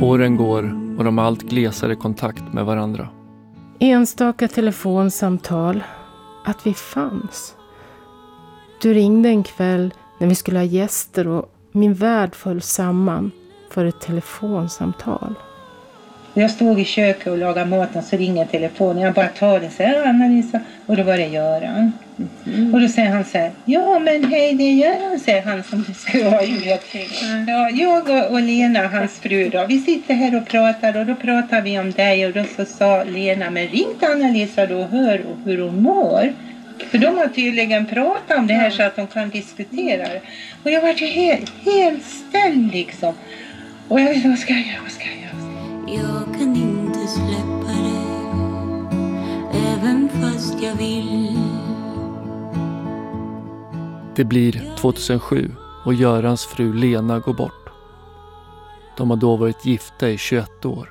Åren går och de har allt glesare kontakt med varandra. Enstaka telefonsamtal. Att vi fanns. Du ringde en kväll när vi skulle ha gäster och min värld föll samman för ett telefonsamtal. Jag stod i köket och lagade maten, så ringer telefonen. Jag bara tar den, säger Anna-Lisa. Och då var det Göran. Och då säger han så här: ja men hej, det är Göran, säger han som det ska vara. Ja, jag och Lena, hans fru då, vi sitter här och pratar, och då pratar vi om dig. Och då så sa Lena: men ringt Anna-Lisa då och hör hur hon mår. För de har tydligen pratat om det här så att de kan diskutera det. Och jag var ju helt ställd liksom. Och jag vet, vad ska jag göra? Jag kan inte släppa dig, även fast jag vill. Det blir 2007 och Görans fru Lena går bort. De har då varit gifta i 21 år.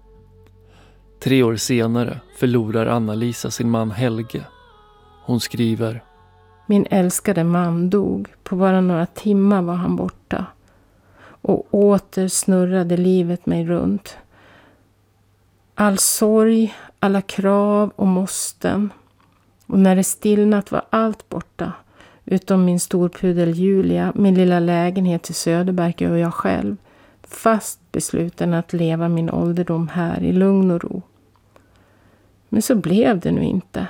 3 år senare förlorar Anna-Lisa sin man Helge. Hon skriver: min älskade man dog. På bara några timmar var han borta. Och åter snurrade livet mig runt. All sorg, alla krav och måsten. Och när det stillnat var allt borta. Utom min storpudel Julia, min lilla lägenhet i Söderberg och jag själv. Fast besluten att leva min ålderdom här i lugn och ro. Men så blev det nu inte.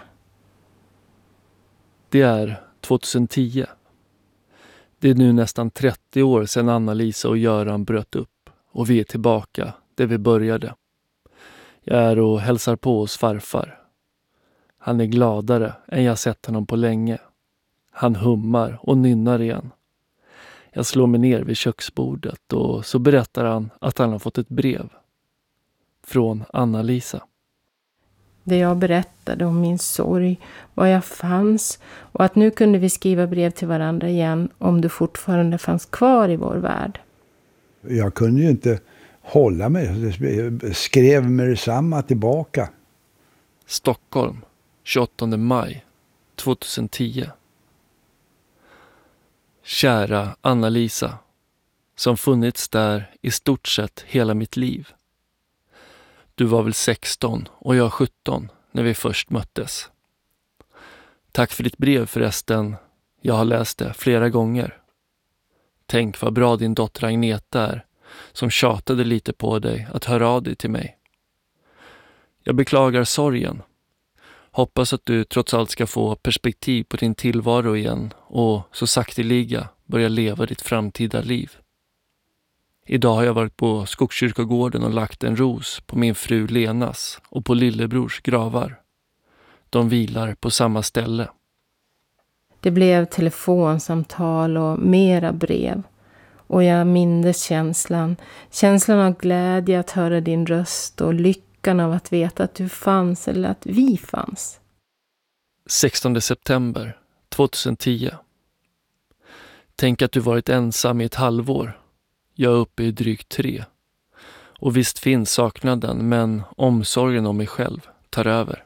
Det är 2010. Det är nu nästan 30 år sedan Anna-Lisa och Göran bröt upp. Och vi är tillbaka där vi började. Jag är och hälsar på hos farfar. Han är gladare än jag sett honom på länge. Han hummar och nynnar igen. Jag slår mig ner vid köksbordet och så berättar han att han har fått ett brev. Från Anna-Lisa. Det jag berättade om min sorg, var jag fanns och att nu kunde vi skriva brev till varandra igen om du fortfarande fanns kvar i vår värld. Jag kunde ju inte hålla mig, jag skrev med detsamma tillbaka. Stockholm, 28 maj 2010. Kära Anna-Lisa, som funnits där i stort sett hela mitt liv. Du var väl 16 och jag 17 när vi först möttes. Tack för ditt brev förresten. Jag har läst det flera gånger. Tänk vad bra din dotter Agneta är, som tjatade lite på dig att höra av dig till mig. Jag beklagar sorgen. Hoppas att du trots allt ska få perspektiv på din tillvaro igen och så sakteliga börja leva ditt framtida liv. Idag har jag varit på Skogskyrkogården och lagt en ros på min fru Lenas och på lillebrors gravar. De vilar på samma ställe. Det blev telefonsamtal och mera brev. Och jag minns känslan av glädje att höra din röst och lyckan av att veta att du fanns eller att vi fanns. 16 september 2010. Tänk att du varit ensam i ett halvår. Jag är uppe i drygt 3. Och visst finns saknaden, men omsorgen om mig själv tar över.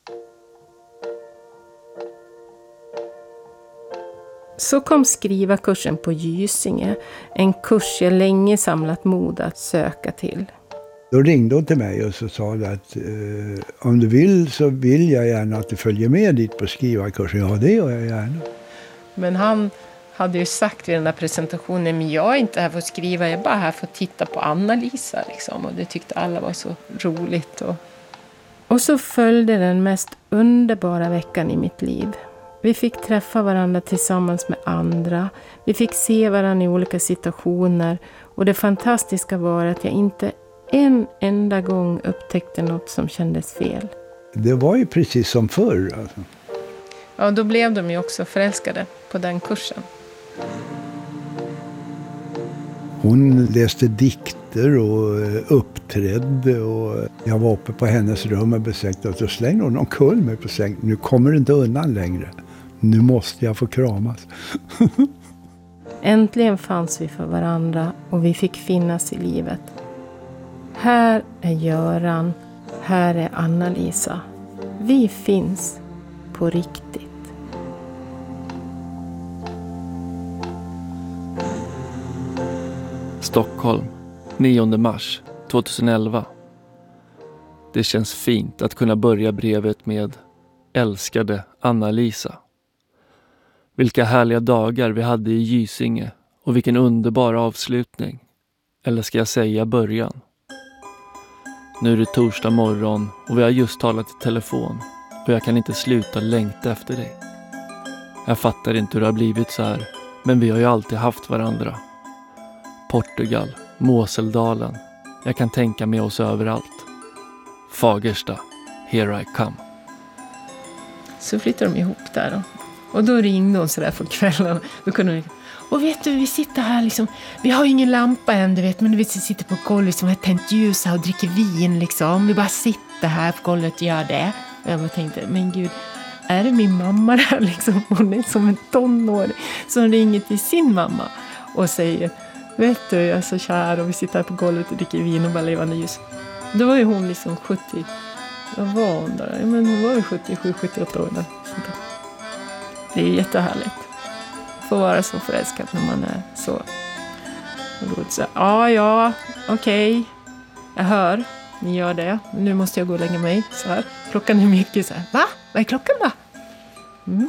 Så kom skrivarkursen på Gysinge, en kurs jag länge samlat mod att söka till. Då ringde hon till mig och så sa att om du vill så vill jag gärna att du följer med dit på skrivarkursen. Ja, det gör jag gärna. Men han hade ju sagt vid den där presentationen, men jag är inte här för att skriva, jag är bara här för att titta på Anna-Lisa liksom. Och det tyckte alla var så roligt. Och så följde den mest underbara veckan i mitt liv. Vi fick träffa varandra tillsammans med andra. Vi fick se varandra i olika situationer. Och det fantastiska var att jag inte en enda gång upptäckte något som kändes fel. Det var ju precis som förr. Alltså. Ja, då blev de ju också förälskade på den kursen. Hon läste dikter och uppträdde och jag var uppe på hennes rum och besökte och så slängde hon omkull mig på sängen. Nu kommer du inte undan längre. Nu måste jag få kramas. Äntligen fanns vi för varandra och vi fick finnas i livet. Här är Göran, här är Anna-Lisa. Vi finns på riktigt. Stockholm, 9 mars 2011. Det känns fint att kunna börja brevet med älskade Anna-Lisa. Vilka härliga dagar vi hade i Gysinge och vilken underbar avslutning. Eller ska jag säga början? Nu är det torsdag morgon och vi har just talat i telefon och jag kan inte sluta längta efter dig. Jag fattar inte hur det har blivit så här, men vi har ju alltid haft varandra. Portugal, Moseldalen, jag kan tänka mig oss överallt. Fagersta, here I come. Så flyttade de ihop där då. Och då ringde hon sådär på kvällen. Då kunde hon, och vet du, vi sitter här liksom, vi har ju ingen lampa än, du vet, men vi sitter på golvet som har tänt ljus här och dricker vin liksom. Vi bara sitter här på golvet och gör det. Och jag bara tänkte, men gud, är det min mamma där liksom? Hon är som en tonåring som ringer till sin mamma och säger, vet du, jag är så kär och vi sitter här på golvet och dricker vin och bara levande ljus. Då var ju hon liksom 70, vad var hon där? Men hon var ju 77-78 år där. Det är jättehärligt. Få vara så förälskad när man är så. Så ja, okej. Jag hör, ni gör det. Nu måste jag gå och lägga mig. Så här. Klockan är mycket så här. Va? Vad är klockan då? Mm.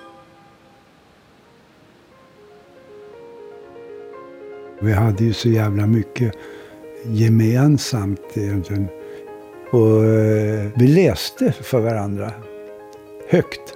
Vi hade ju så jävla mycket gemensamt egentligen. Och vi läste för varandra högt.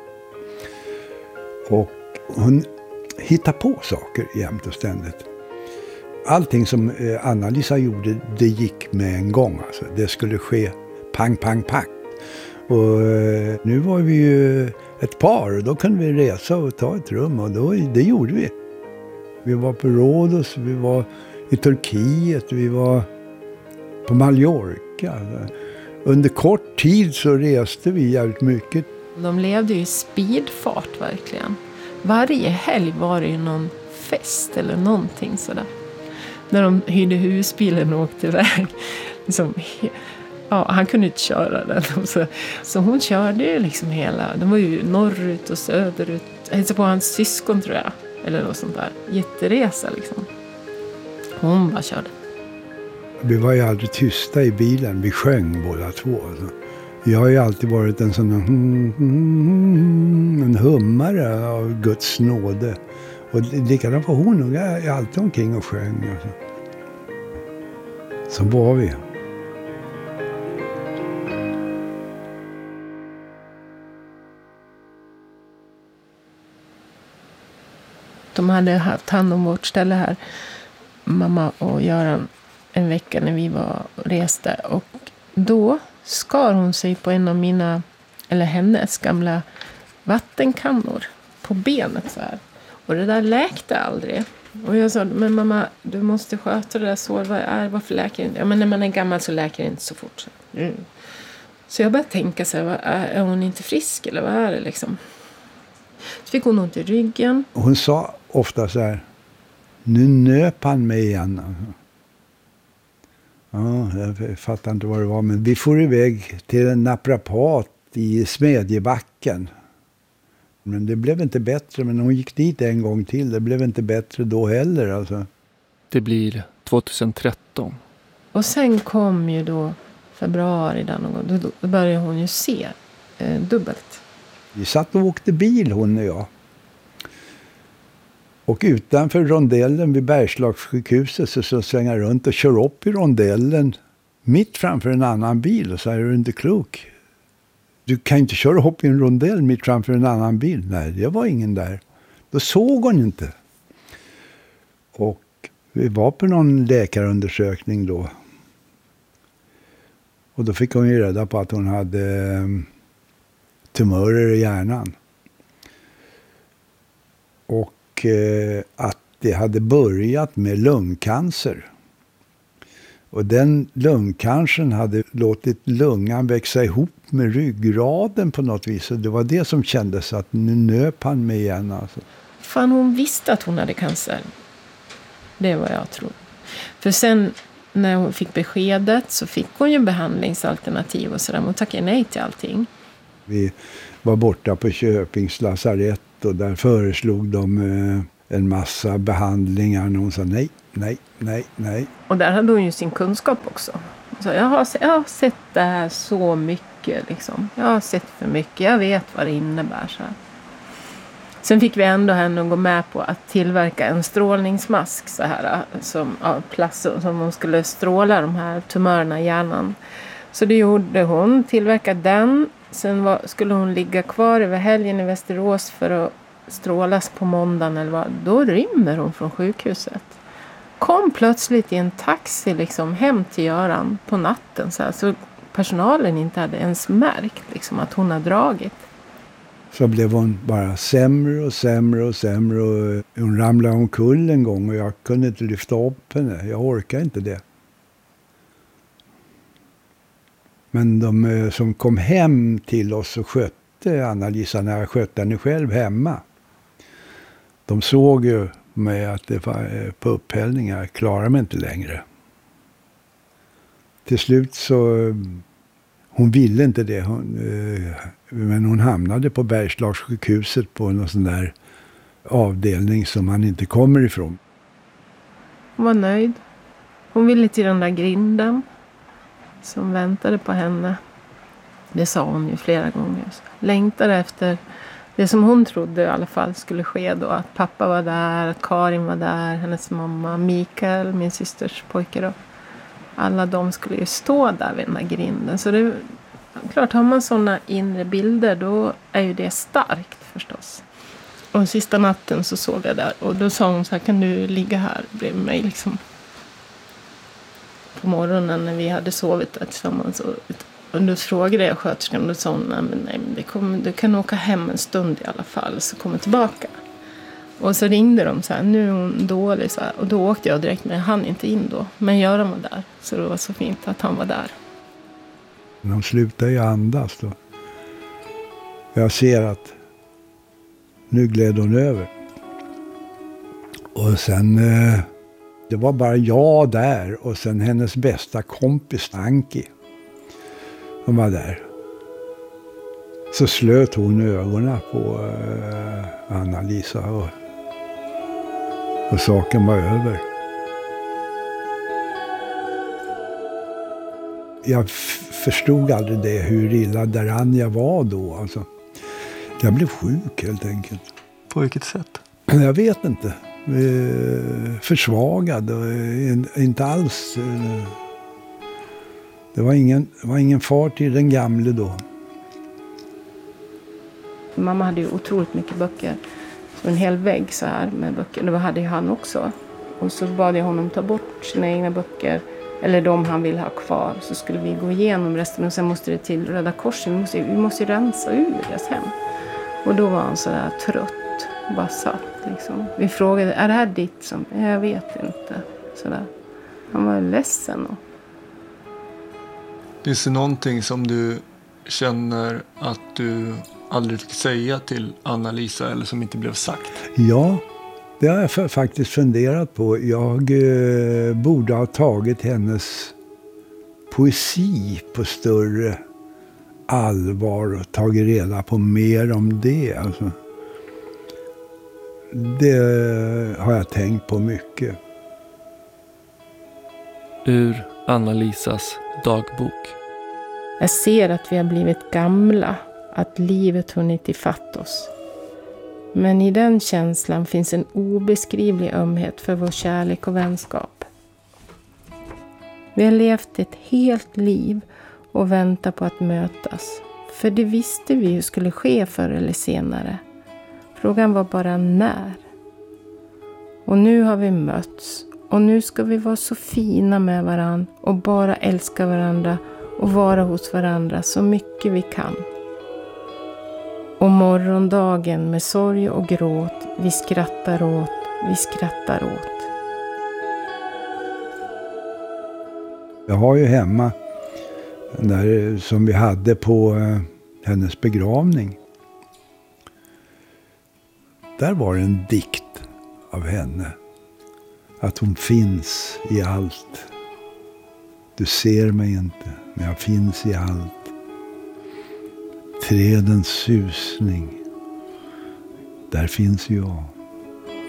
Och hon hittade på saker jämt och ständigt. Allting som Anna-Lisa gjorde, det gick med en gång. Alltså. Det skulle ske pang, pang, pang. Och nu var vi ju ett par och då kunde vi resa och ta ett rum. Och det gjorde vi. Vi var på Rhodos, vi var i Turkiet, vi var på Mallorca. Under kort tid så reste vi jävligt mycket. De levde ju i speedfart verkligen. Varje helg var det ju någon fest eller någonting sådär. När de hyrde husbilen och åkte iväg. Liksom, ja, han kunde inte köra den. Så hon körde ju liksom hela. De var ju norrut och söderut. Jag hälsade på hans syskon tror jag. Eller något sånt där. Jätteresa liksom. Hon bara körde. Vi var ju aldrig tysta i bilen. Vi sjöng båda två. Alltså. Jag har ju alltid varit en sån en hummare av Guds nåde. Och likadant var hon. Jag är alltid omkring och sjöng. Alltså. Så var vi. De hade haft hand om vårt ställe här. Mamma och Göran en vecka när vi reste. Och då skar hon sig på en av mina, eller hennes gamla vattenkannor på benet så här. Och det där läkte aldrig. Och jag sa, men mamma, du måste sköta det där såret. Varför läker det inte? Ja, men när man är gammal så läker det inte så fort. Så jag började tänka så här, är hon inte frisk eller vad är det liksom? Så fick hon ont i ryggen. Hon sa ofta så här, nu nöp han mig igen. Ja, jag fattar inte vad det var, men vi får iväg till en naprapat i Smedjebacken. Men det blev inte bättre, men hon gick dit en gång till. Det blev inte bättre då heller. Alltså. Det blir 2013. Och sen kom ju då februari där någon gång. Då började hon ju se dubbelt. Vi satt och åkte bil, hon och jag. Och utanför rondellen vid Bergslagssjukhuset så svänger runt och kör upp i rondellen mitt framför en annan bil. Och så är du inte klok. Du kan inte köra upp i en rondell mitt framför en annan bil. Nej, det var ingen där. Då såg hon inte. Och vi var på någon läkarundersökning då. Och då fick hon ju reda på att hon hade tumörer i hjärnan. Och att det hade börjat med lungcancer. Och den lungcancern hade låtit lungan växa ihop med ryggraden på något vis. Och det var det som kändes att nu nöp han mig igen. Alltså. Fan, hon visste att hon hade cancer. Det var jag tror. För sen när hon fick beskedet så fick hon ju behandlingsalternativ och sådär. Hon tackade nej till allting. Vi var borta på Köpings lasarett och där föreslog de en massa behandlingar. Och hon sa nej, nej. Och där hade hon ju sin kunskap också. Så jag har sett det här så mycket liksom. Jag har sett för mycket. Jag vet vad det innebär så här. Sen fick vi ändå henne att gå med på att tillverka en strålningsmask så här som av plast som hon skulle stråla de här tumörerna i hjärnan. Så det gjorde hon, tillverkade den. Sen skulle hon ligga kvar över helgen i Västerås för att strålas på måndagen eller vad. Då rymmer hon från sjukhuset. Kom plötsligt i en taxi liksom hem till Göran på natten så här, så personalen inte hade ens märkt liksom att hon har dragit. Så blev hon bara sämre och sämre och hon ramlade omkull en gång och jag kunde inte lyfta upp henne. Jag orkar inte det. Men de som kom hem till oss och skötte Anna-Lisa när jag skötte henne själv hemma. De såg ju med att det var på upphällningar klarar mig inte längre. Till slut så hon ville inte det. Men hon hamnade på Bergslagssjukhuset på någon sån där avdelning som han inte kommer ifrån. Hon var nöjd. Hon ville till den där grinden som väntade på henne. Det sa hon ju flera gånger. Längtade efter det som hon trodde i alla fall skulle ske då. Att pappa var där, att Karin var där, hennes mamma, Mikael, min systers pojke då. Alla de skulle ju stå där vid den här grinden. Så det klart, har man sådana inre bilder då är ju det starkt förstås. Och sista natten så såg jag där och då sa hon så här, kan du ligga här bredvid mig liksom. På morgonen när vi hade sovit där tillsammans och då frågade jag sköterskan och då sa hon, nej men du kan åka hem en stund i alla fall så kommer tillbaka. Och så ringde de så här, nu är hon dålig så här, och då åkte jag direkt men jag hann inte in då. Men Göran var där så det var så fint att han var där. När hon slutade ju andas då. Jag ser att nu gled hon över. Och sen det var bara jag där och sen hennes bästa kompis Anki. Hon var där. Så slöt hon ögonen på Anna-Lisa och saken var över. Jag förstod aldrig det hur illa däran jag var då. Alltså, jag blev sjuk helt enkelt. På vilket sätt? Jag vet inte. Försvagad och inte alls. Det var ingen fart i den gamle då. Mamma hade ju otroligt mycket böcker. Så en hel vägg så här med böcker. Det hade ju han också. Och så bad jag honom ta bort sina egna böcker. Eller de han vill ha kvar. Så skulle vi gå igenom resten. Och sen måste det till Röda Korset. Vi måste ju rensa ur deras hem. Och då var han så där trött. Bara satt liksom. Vi frågade, är det här ditt som? Jag vet inte. Så där. Han var ledsen. Finns det någonting som du känner att du aldrig fick säga till Anna-Lisa eller som inte blev sagt? Ja, det har jag faktiskt funderat på. Jag borde ha tagit hennes poesi på större allvar och tagit reda på mer om det. Alltså, det har jag tänkt på mycket. Ur Anna-Lisas dagbok. Jag ser att vi har blivit gamla, att livet hunnit ifatt oss. Men i den känslan finns en obeskrivlig ömhet för vår kärlek och vänskap. Vi har levt ett helt liv och väntat på att mötas. För det visste vi ju skulle ske förr eller senare. Frågan var bara när. Och nu har vi mötts. Och nu ska vi vara så fina med varandra och bara älska varandra och vara hos varandra så mycket vi kan. Och morgondagen med sorg och gråt, vi skrattar åt. Jag har ju hemma den där som vi hade på hennes begravning. Där var en dikt av henne. Att hon finns i allt. Du ser mig inte, men jag finns i allt. Trädens susning. Där finns jag.